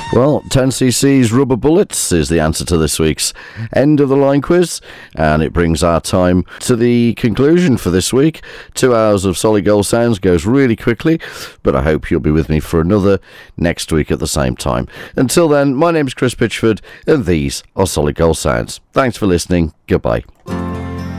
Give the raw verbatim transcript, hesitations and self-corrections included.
Well, ten c c's Rubber Bullets is the answer to this week's end of the line quiz, and it brings our time to the conclusion for this week. Two hours of Solid Gold Sounds goes really quickly, but I hope you'll be with me for another next week at the same time. Until then, my name's Chris Pitchford, and these are Solid Gold Sounds. Thanks for listening. Goodbye.